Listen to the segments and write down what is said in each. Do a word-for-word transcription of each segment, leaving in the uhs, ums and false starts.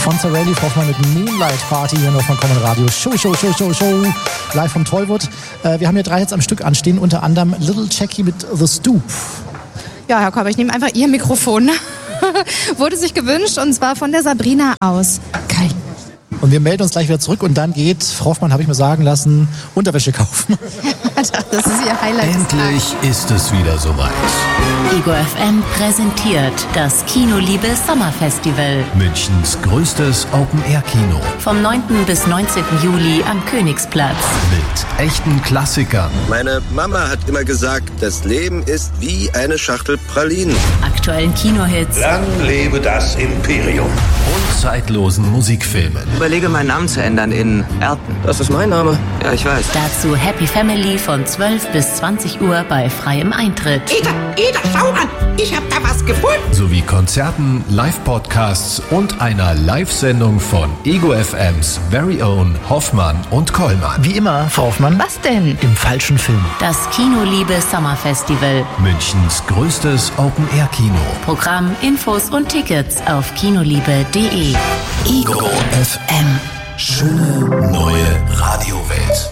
Von Sarelli Hoffmann mit Moonlight Party hier noch von Common Radio. Show, Show, Show, Show, Show. Live vom Tollwood. Äh, wir haben hier drei Hits am Stück anstehen, unter anderem Little Jackie mit The Stoop. Ja, Herr Körber, ich nehme einfach Ihr Mikrofon. Wurde sich gewünscht und zwar von der Sabrina aus Köln. Und wir melden uns gleich wieder zurück und dann geht, Frau Hoffmann, habe ich mir sagen lassen, Unterwäsche kaufen. Das ist Ihr Highlight. Endlich ist es wieder soweit. Ego F M präsentiert das Kinoliebe Sommerfestival. Münchens größtes Open-Air-Kino. Vom neunten bis neunzehnten Juli am Königsplatz. Mit echten Klassikern. Meine Mama hat immer gesagt, das Leben ist wie eine Schachtel Pralinen. Aktuellen Kinohits. Lang lebe das Imperium. Und zeitlosen Musikfilmen. Überlege, meinen Namen zu ändern in Erten. Das ist mein Name. Ja, ich weiß. Dazu Happy Family von zwölf bis zwanzig Uhr bei freiem Eintritt. Ida, Ida, schau an! Ich hab da was gefunden! Sowie Konzerten, Live-Podcasts und einer Live-Sendung von Ego F Ms Very Own Hoffmann und Kollmann. Wie immer, Frau Hoffmann. Was denn? Im falschen Film. Das Kinoliebe Sommerfestival. Münchens größtes Open-Air-Kino. Programm, Infos und Tickets auf kinoliebe punkt de. Ego F M. Schöne neue Radiowelt.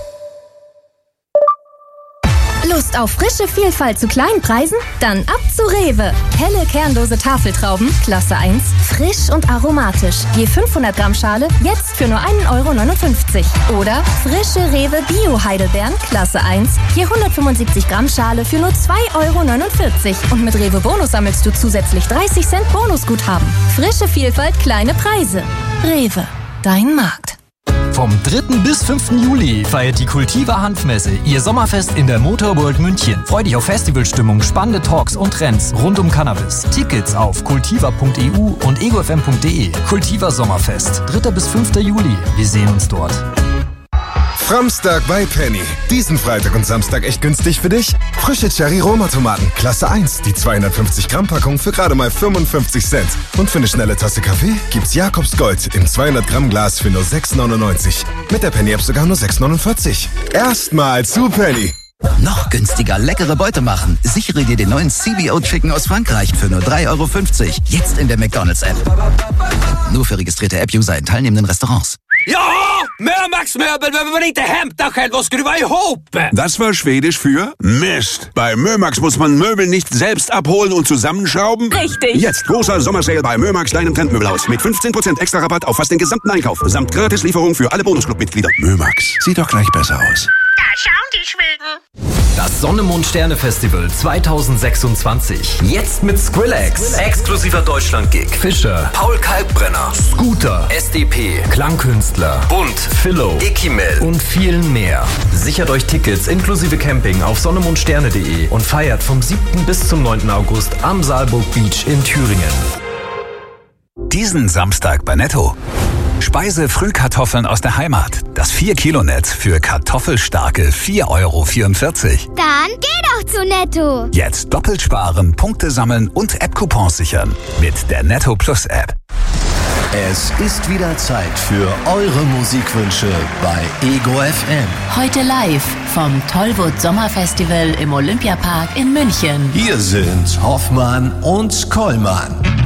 Lust auf frische Vielfalt zu kleinen Preisen? Dann ab zu Rewe. Helle kernlose Tafeltrauben, Klasse eins, frisch und aromatisch. Je fünfhundert Gramm Schale, jetzt für nur ein Euro neunundfünfzig. Oder frische Rewe Bio-Heidelbeeren, Klasse eins, je hundertfünfundsiebzig Gramm Schale für nur zwei Euro neunundvierzig. Und mit Rewe Bonus sammelst du zusätzlich dreißig Cent Bonusguthaben. Frische Vielfalt, kleine Preise. Rewe, dein Markt. Vom dritten bis fünften Juli feiert die Cultiva Hanfmesse ihr Sommerfest in der Motor World München. Freu dich auf Festivalstimmung, spannende Talks und Trends rund um Cannabis. Tickets auf cultiva punkt e u und ego f m punkt de. Cultiva Sommerfest, dritter bis fünfter Juli. Wir sehen uns dort. Framstag bei Penny. Diesen Freitag und Samstag echt günstig für dich? Frische Cherry-Roma-Tomaten, Klasse eins, die zweihundertfünfzig Gramm Packung für gerade mal fünfundfünfzig Cent. Und für eine schnelle Tasse Kaffee gibt's Jakobs Gold im zweihundert Gramm Glas für nur sechs neunundneunzig. Mit der Penny-App sogar nur sechs neunundvierzig. Erstmal zu Penny. Noch günstiger leckere Beute machen. Sichere dir den neuen C B O Chicken aus Frankreich für nur drei Euro fünfzig. Jetzt in der McDonald's-App. Nur für registrierte App-User in teilnehmenden Restaurants. Ja, Mömax-Möbel behöver man inte hämta själv och skruva ihop. Das war Schwedisch für Mist. Bei Mömax muss man Möbel nicht selbst abholen und zusammenschrauben. Richtig. Jetzt großer Sommersale bei Mömax, deinem Trendmöbelhaus. Mit fünfzehn Prozent extra Rabatt auf fast den gesamten Einkauf. Samt Gratislieferung für alle Bonusclub-Mitglieder. Mömax, sieht doch gleich besser aus. Da schauen die Schweden! Das Sonne-Mond-Sterne-Festival zweitausendsechsundzwanzig. Jetzt mit Skrillex. Exklusiver Deutschland-Gig. Fischer. Paul Kalkbrenner. Scooter. S D P. Klangkünstler. Bund. Philo. Ekimel. Und vielen mehr. Sichert euch Tickets inklusive Camping auf sonnemondsterne punkt de und feiert vom siebten bis zum neunten August am Saalburg Beach in Thüringen. Diesen Samstag bei Netto. Speise-Frühkartoffeln aus der Heimat. Das vier Kilo Netz für kartoffelstarke vier Euro vierundvierzig. Dann geh doch zu Netto. Jetzt doppelt sparen, Punkte sammeln und App-Coupons sichern. Mit der Netto Plus App. Es ist wieder Zeit für eure Musikwünsche bei Ego F M. Heute live vom Tollwood Sommerfestival im Olympiapark in München. Hier sind Hoffmann und Kollmann.